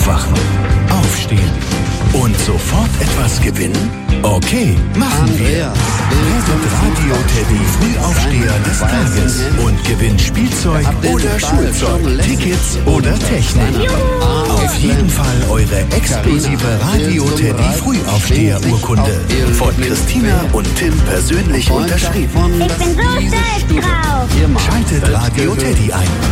Aufwachen, aufstehen und sofort etwas gewinnen? Okay, machen wir. Werdet Radio Teddy Frühaufsteher des Tages und gewinnt Spielzeug oder Schulzeug, Tickets oder Technik. Auf jeden Fall eure exklusive Radio Teddy Frühaufsteher-Urkunde von Christina und Tim persönlich unterschrieben. Ich bin so stolz drauf. Schaltet Radio Teddy ein.